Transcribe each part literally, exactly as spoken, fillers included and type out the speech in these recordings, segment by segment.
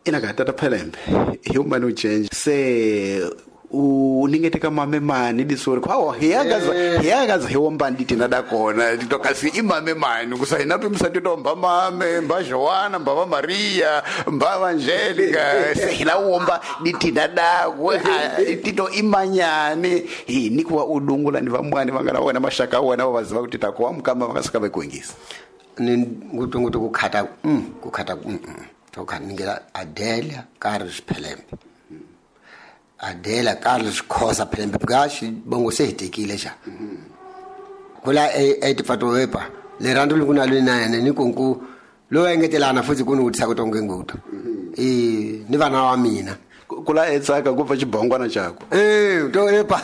ina ka tata Phelembe human uchange se uningete kama memani disori kwawo hiyagaza hiyagaza hiwomba nditi nada kona titokasi imame mani kusaina pimsati tomba mame mba Joana mba Maria mba Angelica sehila uomba nditi nada we tito imanyani hi nikuwa udungula ni vamwani vangana wana mashaka wana waziva kuti takuwa mkamba vakasaka vekuingisa ni ngutu ngutu kukhata mm kukhata mm tokaningela Adela Carlos Phelembe Adela Carlos Khoza Phelembe gashi bongo sehitekile sha kula eight fato wepa le rando likuna lina ne nikonku lo engetelana futhi kunukuthi sakutonke nguto eh ni vana wa mina kula etsaka kuva chibongwana chako eh to epa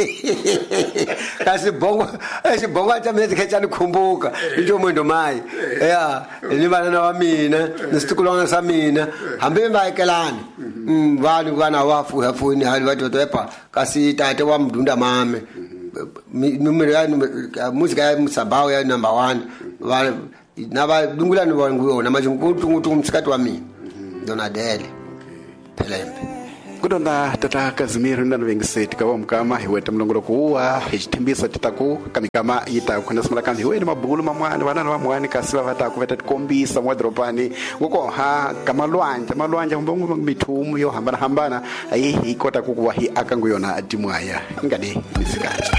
kasi bongo chibongwa cha mezi khetani khumbuka into mwendo mai yeah ni vana wa mina nisitukulona sa mina hambe mbayikelana mm vali vana wafu hafuni hali watu epa kasi tate wa mdunda mame numero ya muzika ya Msabao ya number one va naba dungula ni wangu na majungutu ngutu msikati wa mimi Donadele Phelembe kudonda tata Kazimiro ndana vengiseti kawa mkama hiweta mlongolo kuwa hijitimbisa titaku kamikama yita kwenda simula kanzi hiwe ni mabulu mamwani wanana mamwani kasiwa vata kuveta tikombisa mwadropani nguko ha kama luanja maluanja mbongu mitumu yo hambana hambana ayi hikota kukuwa hi akanguyona atimwaya ngade misikati